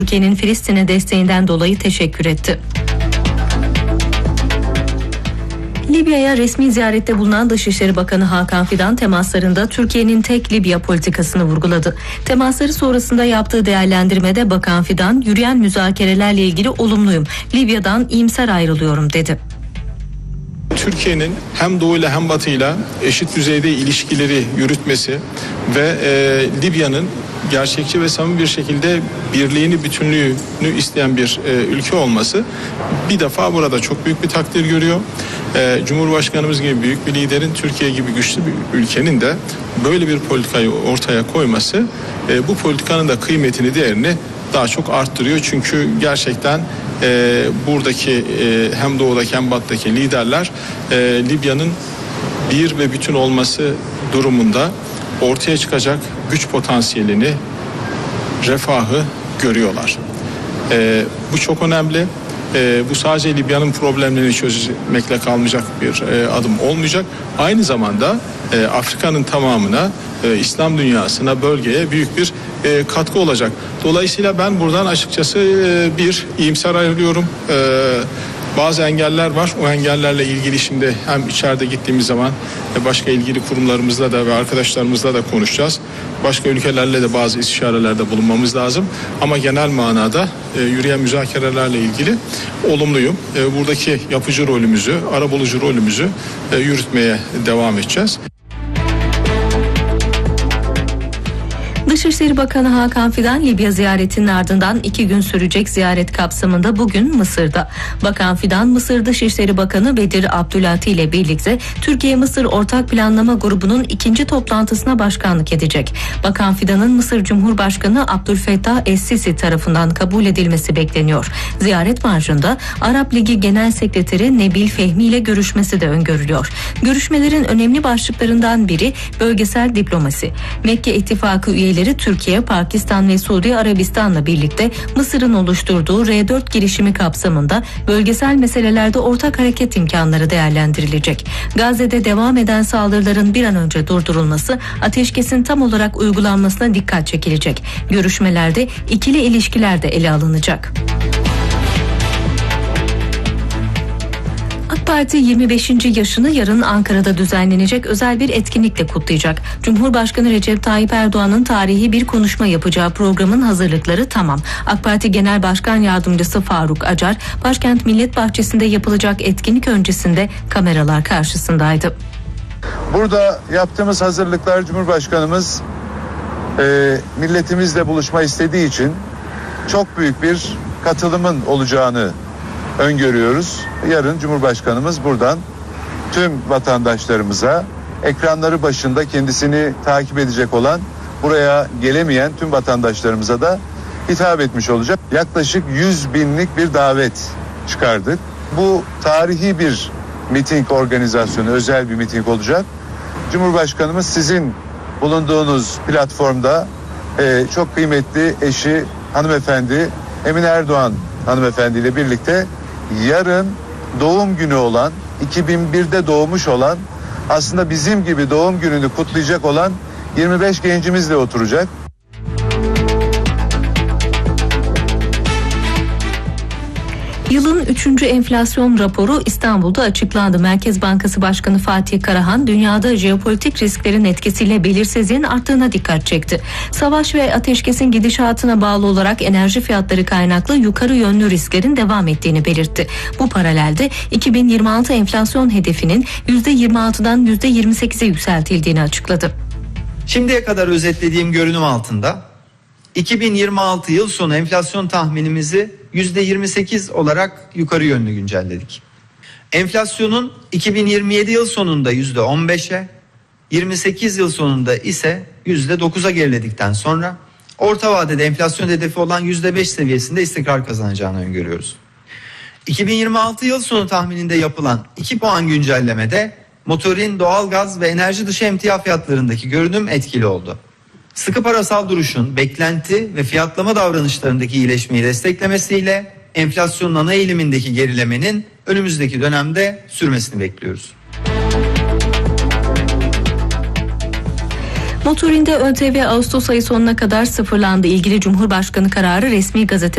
Türkiye'nin Filistin'e desteğinden dolayı teşekkür etti. Libya'ya resmi ziyarette bulunan Dışişleri Bakanı Hakan Fidan temaslarında Türkiye'nin tek Libya politikasını vurguladı. Temasları sonrasında yaptığı değerlendirmede Bakan Fidan, yürüyen müzakerelerle ilgili olumluyum, Libya'dan iyimser ayrılıyorum dedi. Türkiye'nin hem Doğu ile hem Batı ile eşit düzeyde ilişkileri yürütmesi ve Libya'nın gerçekçi ve samimi bir şekilde birliğini, bütünlüğünü isteyen bir ülke olması bir defa burada çok büyük bir takdir görüyor. Cumhurbaşkanımız gibi büyük bir liderin, Türkiye gibi güçlü bir ülkenin de böyle bir politikayı ortaya koyması bu politikanın da kıymetini, değerini daha çok arttırıyor. Çünkü gerçekten buradaki hem doğudaki hem batıdaki liderler Libya'nın bir ve bütün olması durumunda ortaya çıkacak güç potansiyelini, refahı görüyorlar. Bu çok önemli. Bu sadece Libya'nın problemlerini çözmekle kalmayacak bir adım olmayacak. Aynı zamanda Afrika'nın tamamına, İslam dünyasına, bölgeye büyük bir katkı olacak. Dolayısıyla ben buradan açıkçası bir iyimser ayrılıyorum. Bazı engeller var. O engellerle ilgili şimdi hem içeride gittiğimiz zaman başka ilgili kurumlarımızla da ve arkadaşlarımızla da konuşacağız. Başka ülkelerle de bazı istişarelerde bulunmamız lazım. Ama genel manada yürüyen müzakerelerle ilgili olumluyum. Buradaki yapıcı rolümüzü, arabulucu rolümüzü yürütmeye devam edeceğiz. Dışişleri Bakanı Hakan Fidan, Libya ziyaretinin ardından 2 gün sürecek ziyaret kapsamında bugün Mısır'da. Bakan Fidan, Mısır Dışişleri Bakanı Bedir Abdülati ile birlikte Türkiye-Mısır Ortak Planlama Grubu'nun 2. toplantısına başkanlık edecek. Bakan Fidan'ın Mısır Cumhurbaşkanı Abdülfettah Es-Sisi tarafından kabul edilmesi bekleniyor. Ziyaret marjında Arap Ligi Genel Sekreteri Nebil Fehmi ile görüşmesi de öngörülüyor. Görüşmelerin önemli başlıklarından biri bölgesel diplomasi. Mekke İttifakı üyeleri Türkiye, Pakistan ve Suudi Arabistan'la birlikte Mısır'ın oluşturduğu R4 girişimi kapsamında bölgesel meselelerde ortak hareket imkanları değerlendirilecek. Gazze'de devam eden saldırıların bir an önce durdurulması, ateşkesin tam olarak uygulanmasına dikkat çekilecek. Görüşmelerde ikili ilişkiler de ele alınacak. AK Parti 25. yaşını yarın Ankara'da düzenlenecek özel bir etkinlikle kutlayacak. Cumhurbaşkanı Recep Tayyip Erdoğan'ın tarihi bir konuşma yapacağı programın hazırlıkları tamam. AK Parti Genel Başkan Yardımcısı Faruk Acar, Başkent Millet Bahçesi'nde yapılacak etkinlik öncesinde kameralar karşısındaydı. Burada yaptığımız hazırlıklar, Cumhurbaşkanımız milletimizle buluşma istediği için çok büyük bir katılımın olacağını öngörüyoruz. Yarın Cumhurbaşkanımız buradan tüm vatandaşlarımıza, ekranları başında kendisini takip edecek olan, buraya gelemeyen tüm vatandaşlarımıza da hitap etmiş olacak. Yaklaşık 100 binlik bir davet çıkardık. Bu tarihi bir miting organizasyonu, özel bir miting olacak. Cumhurbaşkanımız sizin bulunduğunuz platformda çok kıymetli eşi hanımefendi Emine Erdoğan hanımefendi ile birlikte yarın doğum günü olan, 2001'de doğmuş olan, aslında bizim gibi doğum gününü kutlayacak olan 25 gencimizle oturacak. Yılın 3. enflasyon raporu İstanbul'da açıklandı. Merkez Bankası Başkanı Fatih Karahan, dünyada jeopolitik risklerin etkisiyle belirsizliğin arttığına dikkat çekti. Savaş ve ateşkesin gidişatına bağlı olarak enerji fiyatları kaynaklı yukarı yönlü risklerin devam ettiğini belirtti. Bu paralelde 2026 enflasyon hedefinin %26'dan %28'e yükseltildiğini açıkladı. Şimdiye kadar özetlediğim görünüm altında 2026 yıl sonu enflasyon tahminimizi %28 olarak yukarı yönlü güncelledik. Enflasyonun 2027 yıl sonunda %15'e, 28 yıl sonunda ise %9'a geriledikten sonra orta vadede enflasyon hedefi olan %5 seviyesinde istikrar kazanacağını öngörüyoruz. 2026 yıl sonu tahmininde yapılan 2 puan güncellemede motorin, doğalgaz ve enerji dışı emtia fiyatlarındaki görünüm etkili oldu. Sıkı parasal duruşun beklenti ve fiyatlama davranışlarındaki iyileşmeyi desteklemesiyle enflasyonun ana eğilimindeki gerilemenin önümüzdeki dönemde sürmesini bekliyoruz. Motorinde ÖTV Ağustos ayı sonuna kadar sıfırlandı. İlgili Cumhurbaşkanı kararı resmi gazete